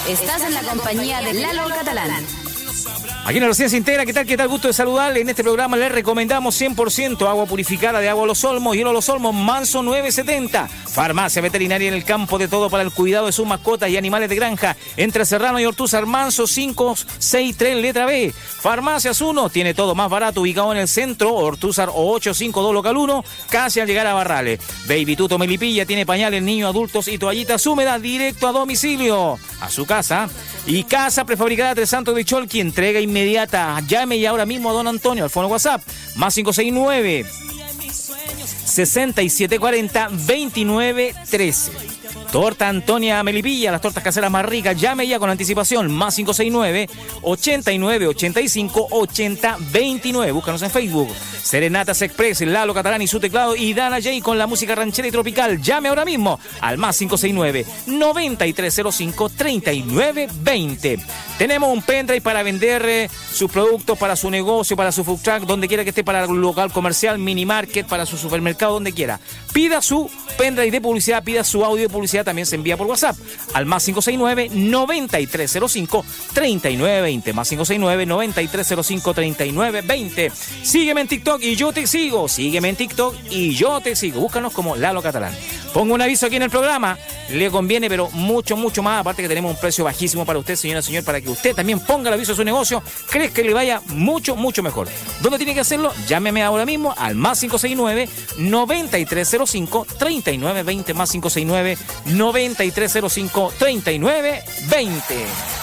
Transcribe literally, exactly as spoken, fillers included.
Estás en la compañía de Lalo Catalán. Aquí en la Residencia Integra, ¿qué tal? ¿Qué tal? Gusto de saludarle. En este programa le recomendamos cien por ciento agua purificada de Agua Los Olmos, Hielo Los Olmos, Manso nueve setenta. Farmacia veterinaria en el campo, de todo para el cuidado de sus mascotas y animales de granja. Entre Serrano y Ortúzar, Manso cinco seis tres, letra B. Farmacias uno, tiene todo más barato, ubicado en el centro, Ortúzar ocho cinco dos, local uno, casi al llegar a Barrales. Baby Tuto Melipilla tiene pañales, niños, adultos y toallitas húmedas directo a domicilio, a su casa. Y Casa Prefabricada Tres Santos de Cholqui, entrega inmediata. Llame ya ahora mismo a don Antonio al fono WhatsApp, más cinco seis nueve, sesenta y siete cuarenta, veintinueve trece. Torta Antonia Melipilla, las tortas caseras más ricas. Llame ya con anticipación, más cinco seis nueve, ochenta y nueve, ochenta y cinco, ochenta, veintinueve. Búscanos en Facebook. Serenatas Express, Lalo Catalán y su teclado, y Dana J con la música ranchera y tropical. Llame ahora mismo al más cinco seis nueve, noventa y tres cero cinco, treinta y nueve veinte. Tenemos un pendrive para vender eh, sus productos para su negocio, para su food truck, donde quiera que esté, para el local comercial, mini market, para su supermercado, donde quiera. Pida su pendrive de publicidad, pida su audio de publicidad, también se envía por WhatsApp al más cinco seis nueve, noventa y tres cero cinco, treinta y nueve veinte, más cinco seis nueve, noventa y tres cero cinco, treinta y nueve veinte. Sígueme en TikTok y yo te sigo. Sígueme en TikTok y yo te sigo. Búscanos como Lalo Catalán. Pongo un aviso aquí en el programa. Le conviene, pero mucho, mucho más. Aparte que tenemos un precio bajísimo para usted, señora, señor, para que usted también ponga el aviso a su negocio. ¿Crees que le vaya mucho, mucho mejor? ¿Dónde tiene que hacerlo? Llámeme ahora mismo al más cinco seis nueve, noventa y tres cero cinco, treinta y nueve veinte, más cinco seis nueve, noventa y tres cero cinco, treinta y nueve veinte.